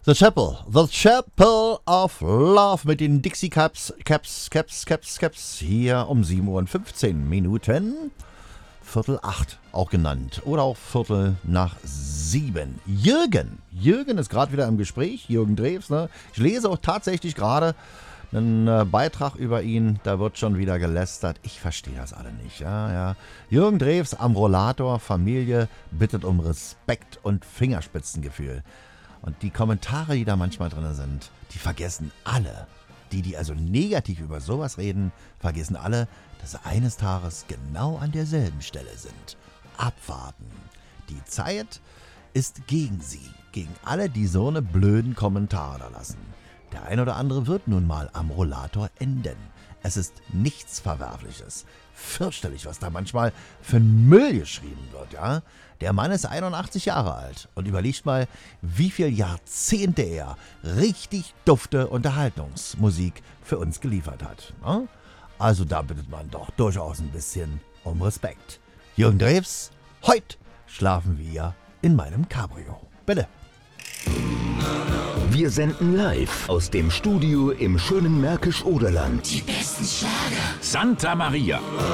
The Chapel of Love mit den Dixie Caps hier um 7:15 Viertel 8 auch genannt oder auch Viertel nach 7. Jürgen ist gerade wieder im Gespräch, Jürgen Drews, ne? Ich lese auch tatsächlich gerade einen Beitrag über ihn, da wird schon wieder gelästert. Ich verstehe das alle nicht. Ja. Jürgen Drews am Rollator, Familie bittet um Respekt und Fingerspitzengefühl. Und die Kommentare, die da manchmal drin sind, die vergessen alle. Die also negativ über sowas reden, vergessen alle, dass sie eines Tages genau an derselben Stelle sind. Abwarten. Die Zeit ist gegen sie. Gegen alle, die so eine blöden Kommentare da lassen. Der ein oder andere wird nun mal am Rollator enden. Es ist nichts Verwerfliches. Fürchterlich, was da manchmal für ein Müll geschrieben wird, ja. Der Mann ist 81 Jahre alt und überlegt mal, wie viele Jahrzehnte er richtig dufte Unterhaltungsmusik für uns geliefert hat. Ne? Also da bittet man doch durchaus ein bisschen um Respekt. Jürgen Drews, heute schlafen wir in meinem Cabrio. Bitte. Wir senden live aus dem Studio im schönen Märkisch-Oderland. Die besten Schlager. Santa Maria.